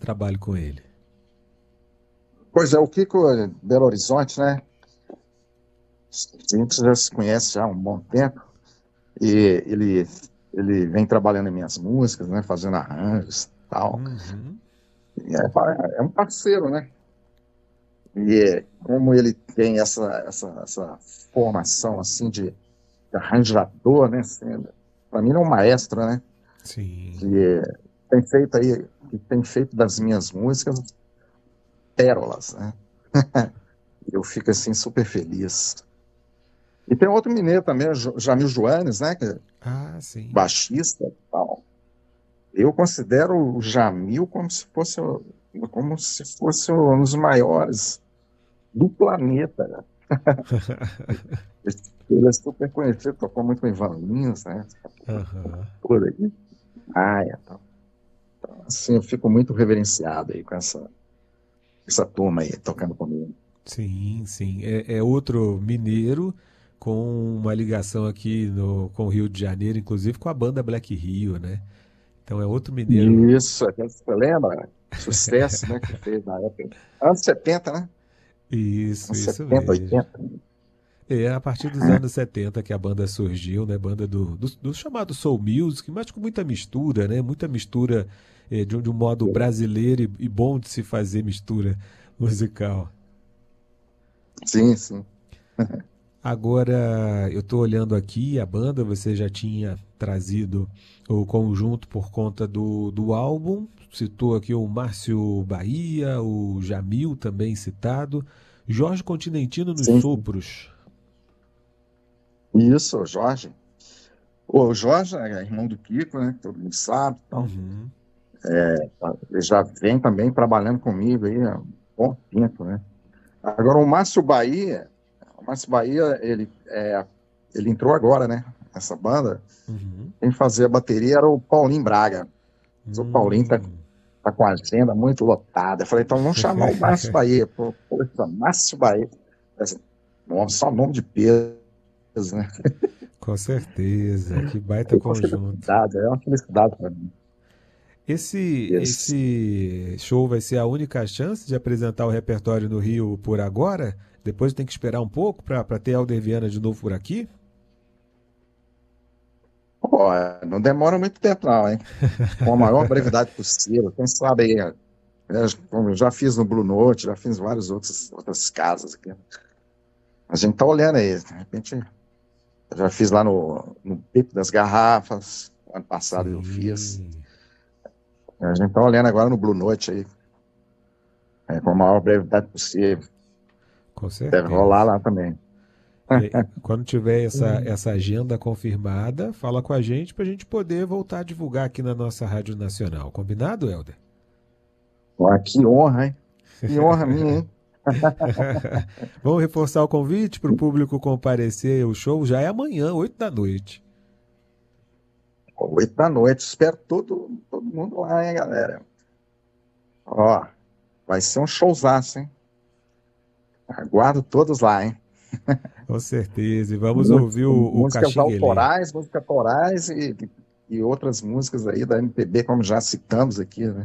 trabalho com ele? Pois é, o Kiko Belo Horizonte, né? A gente já se conhece já há um bom tempo e ele vem trabalhando em minhas músicas, né? Fazendo arranjos e tal. Uhum. E é um parceiro, né? E como ele tem essa formação assim de arranjador, né? Para mim ele é um maestro, né? Sim. Que tem feito aí, que tem feito das minhas músicas pérolas, né? Eu fico assim super feliz. E tem outro mineiro também, Jamil Joanes, né? Que é Ah, sim. baixista e tal. Eu considero o Jamil como se fosse um dos maiores do planeta, né? Ele é super conhecido, tocou muito com Ivan Lins, né? Aham. Por aí. Ah, é, então, assim, eu fico muito reverenciado aí com essa turma aí tocando comigo. Sim, sim. É outro mineiro com uma ligação aqui com o Rio de Janeiro, inclusive com a banda Black Rio, né? Então é outro mineiro. Isso, você lembra? Sucesso, né, que fez na época. Anos 70, né? Anos Isso 70, mesmo. 80. É a partir dos anos 70 que a banda surgiu, né? Banda do chamado Soul Music, mas com muita mistura, né? Muita mistura de um modo brasileiro e bom de se fazer mistura musical. Sim, sim. Agora, eu estou olhando aqui a banda, você já tinha trazido o conjunto por conta do álbum, citou aqui o Márcio Bahia, o Jamil também citado, Jorge Continentino nos Sim, sim. sopros. Isso, o Jorge. O Jorge é irmão do Kiko, né? Todo mundo sabe. Então, Uhum. ele já vem também trabalhando comigo aí há um bom tempo, né? Agora, o Márcio Bahia, ele entrou agora, né? Nessa banda. Uhum. Quem fazia a bateria era o Paulinho Braga. Mas o Paulinho Hum. tá com a agenda muito lotada. Eu falei, então vamos chamar o Márcio Bahia. Pô, poxa, Márcio Bahia. Assim, só nome de peso, né? Com certeza, que baita Aí foi conjunto. felicidade, é uma felicidade para mim. Esse, Esse. esse show vai ser a única chance de apresentar o repertório no Rio por agora? Depois tem que esperar um pouco para ter Alder Viana de novo por aqui? Pô, não demora muito tempo, não, hein? Com a maior brevidade possível. Quem sabe aí, como eu já fiz no Blue Note, já fiz várias outras casas aqui. A gente tá olhando aí, de repente, eu já fiz lá no Pico das Garrafas, ano passado eu fiz. Sim, A gente tá olhando agora no Blue Note aí, com a maior brevidade possível. com Deve rolar certeza. lá também. Quando tiver essa agenda confirmada, fala com a gente para a gente poder voltar a divulgar aqui na nossa Rádio Nacional. Combinado, Helder? Ó, que honra, hein? Que honra minha, hein? Vamos reforçar o convite para o público comparecer ao show. Já é amanhã, 8 da noite. 8 da noite, espero todo mundo lá, hein, galera? Ó, vai ser um showzaço, hein? Aguardo todos lá, hein? Com certeza. E vamos ouvir o Músicas Caxinguelê. autorais e outras músicas aí da MPB, como já citamos aqui, né?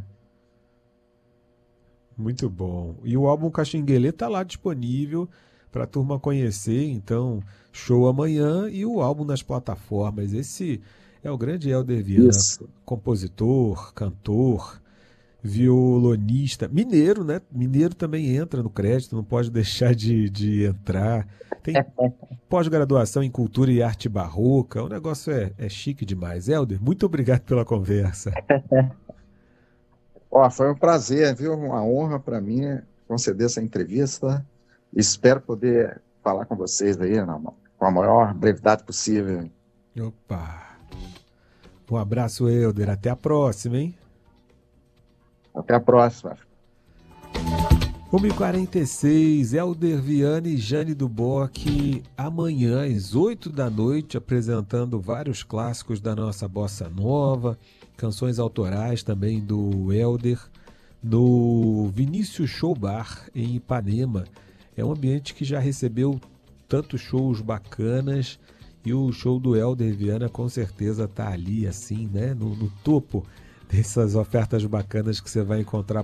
Muito bom. E o álbum Caxinguelê tá lá disponível para a turma conhecer. Então, show amanhã e o álbum nas plataformas. Esse é o grande Helder Viana, Isso. compositor, cantor, violonista, mineiro, né? Mineiro também entra no crédito, não pode deixar de entrar. Tem pós-graduação em cultura e arte barroca. O negócio é chique demais. Helder, muito obrigado pela conversa. Ó, foi um prazer, viu? Uma honra para mim conceder essa entrevista. Espero poder falar com vocês aí com a maior brevidade possível. Opa! Um abraço, Helder. Até a próxima, hein? Até a próxima. 1h46, Helder Viana e Jane do Boc, amanhã às 8 da noite, apresentando vários clássicos da nossa bossa nova, canções autorais também do Helder, no Vinícius Show Bar, em Ipanema. É um ambiente que já recebeu tantos shows bacanas e o show do Helder Viana com certeza está ali, assim, né, no topo dessas ofertas bacanas que você vai encontrar